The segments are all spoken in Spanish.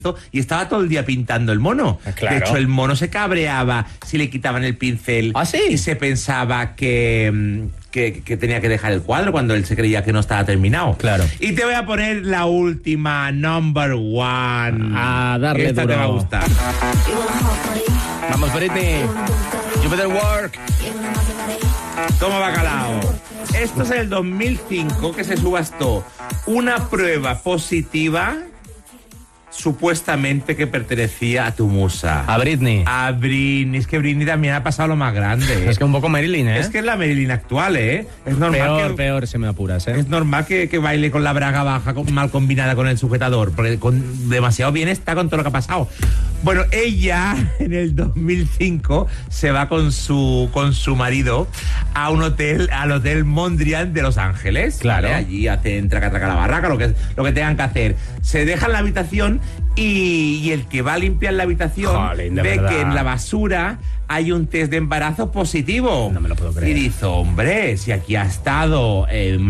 y estaba todo el día pintando el mono. Claro. De hecho, el mono se cabreaba si le quitaban el pincel. ¿Ah, sí? Y se pensaba que tenía que dejar el cuadro cuando él se creía que no estaba terminado. Claro. Y te voy a poner la última, number one. A darle Esta duro. te va a gustar. Vamos, Britney. You better work. Toma bacalao. Esto es el 2005 que se subastó una prueba positiva supuestamente que pertenecía a tu musa. A Britney. A Britney. Es que Britney también ha pasado lo más grande. Es que un poco Marilyn, ¿eh? Es que es la Marilyn actual, ¿eh? Es normal Peor, si me apuras, ¿eh? Es normal que baile con la braga baja, mal combinada con el sujetador, porque demasiado bien está con todo lo que ha pasado. Bueno, ella en el 2005 se va con su marido a un hotel, al Hotel Mondrian de Los Ángeles. Claro. ¿Vale? Allí hacen traca la barraca, lo que tengan que hacer. Se dejan la habitación y el que va a limpiar la habitación Jolín, de ve verdad. que en la basura hay un test de embarazo positivo. No me lo puedo creer. Y dice, hombre, si aquí ha estado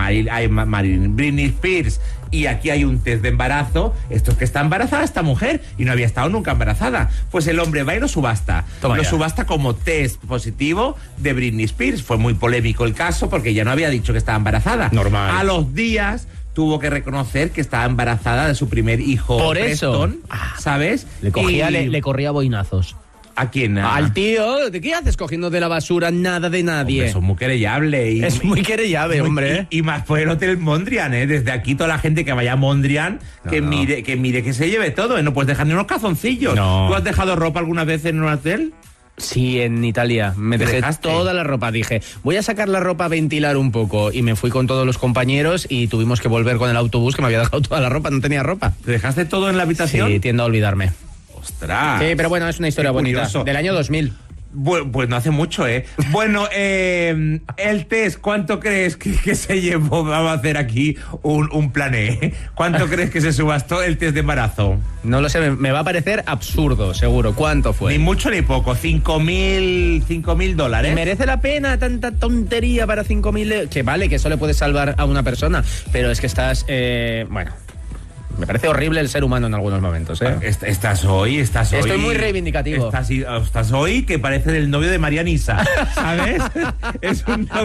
Britney Spears y aquí hay un test de embarazo, esto es que está embarazada esta mujer y no había estado nunca embarazada. Pues el hombre va y lo subasta. Toma Lo ya. subasta como test positivo de Britney Spears. Fue muy polémico el caso porque ella no había dicho que estaba embarazada. Normal. A los días tuvo que reconocer que estaba embarazada de su primer hijo. Por eso. Preston, ¿sabes? Le Y- corría boinazos. ¿A quién? Al tío, ¿de qué haces cogiendo de la basura nada de nadie? Hombre, eso es muy querellable. Es muy querellable, hombre, ¿eh? Y más por el Hotel Mondrian, ¿eh? Desde aquí toda la gente que vaya a Mondrian, que no. mire que se lleve todo, ¿eh? No puedes dejar ni unos calzoncillos. No. ¿Tú has dejado ropa alguna vez en un hotel? Sí, en Italia. Me ¿Te dejé dejaste? toda la ropa. Dije, voy a sacar la ropa a ventilar un poco. Y me fui con todos los compañeros y tuvimos que volver con el autobús que me había dejado toda la ropa. No tenía ropa. ¿Te dejaste todo en la habitación? Sí, tiendo a olvidarme. ¡Ostras! Sí, pero bueno, es una historia Qué bonita. curioso. Del año 2000. Pues no hace mucho, ¿eh? Bueno, el test, ¿cuánto crees que se llevó? Vamos a hacer aquí un plan E. ¿Cuánto crees que se subastó el test de embarazo? No lo sé, me va a parecer absurdo, seguro. ¿Cuánto fue? Ni mucho ni poco, $5.000. ¿Merece la pena tanta tontería para 5.000 euros? Que vale, que eso le puede salvar a una persona, pero es que estás... bueno, me parece horrible el ser humano en algunos momentos, ¿eh? Estás hoy. Estoy muy reivindicativo. Estás hoy que parece el novio de María Nisa, ¿sabes? Es una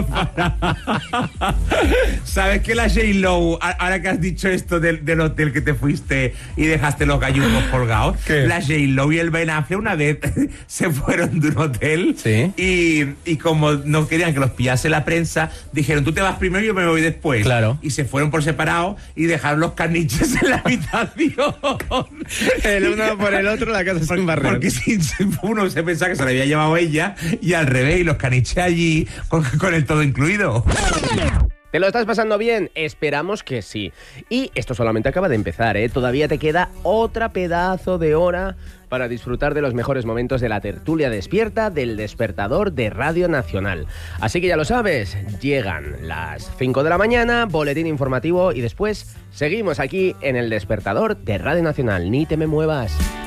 ¿Sabes que la J-Lo, ahora que has dicho esto del hotel que te fuiste y dejaste los gallumbos colgados, ¿Qué? la J-Lo y el Ben Affleck una vez se fueron de un hotel Sí. y como no querían que los pillase la prensa, dijeron, tú te vas primero y yo me voy después. Claro. Y se fueron por separado y dejaron los caniches en la habitación. El uno por el otro, la casa sin barrer. Porque si uno se pensaba que se lo había llevado ella y al revés, y los caniches allí con el todo incluido. ¿Te lo estás pasando bien? Esperamos que sí. Y esto solamente acaba de empezar, ¿eh? Todavía te queda otra pedazo de hora para disfrutar de los mejores momentos de la tertulia despierta del Despertador de Radio Nacional. Así que ya lo sabes, llegan las 5 de la mañana, boletín informativo y después seguimos aquí en el Despertador de Radio Nacional. Ni te me muevas.